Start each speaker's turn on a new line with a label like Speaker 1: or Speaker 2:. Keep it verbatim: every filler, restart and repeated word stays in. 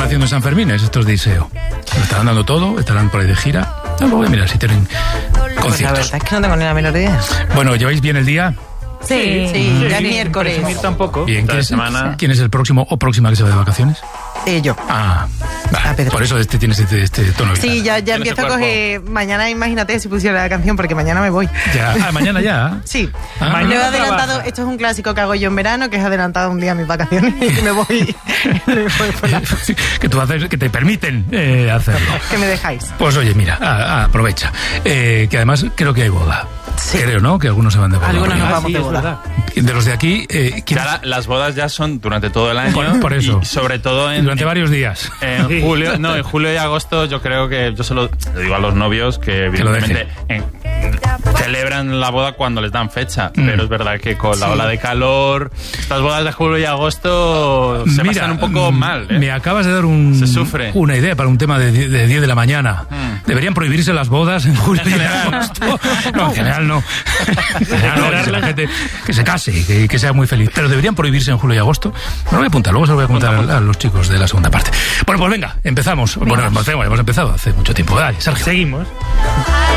Speaker 1: haciendo en San Fermín? Estos de I S E O. Lo estarán dando todo, estarán por ahí de gira. No, voy a mirar si tienen conciertos.
Speaker 2: Pues la verdad es que no tengo ni la menor idea.
Speaker 1: Bueno, ¿lleváis bien el día?
Speaker 2: Sí, sí, sí, ya es miércoles.
Speaker 3: Tampoco.
Speaker 1: Bien, ¿quién es,
Speaker 3: semana...
Speaker 1: ¿quién es el próximo o próxima que se va de vacaciones?
Speaker 2: Eh, yo.
Speaker 1: Ah, vale. Por eso este tienes este, este tono.
Speaker 2: Sí, ya, ya empiezo a coger. Mañana, imagínate si pusiera la canción, porque mañana me voy.
Speaker 1: Ya, ah, mañana ya.
Speaker 2: Sí.
Speaker 1: Ah,
Speaker 2: mañana he adelantado. Trabaja. Esto es un clásico que hago yo en verano, que es adelantado un día mis vacaciones y me voy. me voy por la...
Speaker 1: que tú haces, que te permiten eh, hacerlo.
Speaker 2: Que me dejáis.
Speaker 1: Pues oye, mira, a, a, aprovecha. Eh, que además creo que hay boda. Sí. Creo, ¿no? Que algunos se van de boda.
Speaker 2: Algunos nos vamos
Speaker 3: sí,
Speaker 2: de boda.
Speaker 1: De los de aquí... Eh,
Speaker 3: ya, las bodas ya son durante todo el año.
Speaker 1: Por, por eso.
Speaker 3: Y sobre todo en...
Speaker 1: Durante en, varios días.
Speaker 3: En sí. julio, no, en julio y agosto yo creo que... Yo se lo digo a los novios que evidentemente en, celebran la boda cuando les dan fecha. Mm. Pero es verdad que con la sí. ola de calor, estas bodas de julio y agosto se Mira, pasan un poco mal. ¿eh?
Speaker 1: Me acabas de dar un,
Speaker 3: se sufre.
Speaker 1: una idea para un tema de, de diez de la mañana. Mm. Deberían prohibirse las bodas en julio y agosto. No, en general no. En general no, que, se la gente, que se case, que, que sea muy feliz. Pero deberían prohibirse en julio y agosto. Me lo voy a apuntar, luego se lo voy a apuntar a, a los chicos de la segunda parte. Bueno, pues venga, empezamos. Bueno, hemos empezado hace mucho tiempo. Dale, Sergio.
Speaker 4: Seguimos.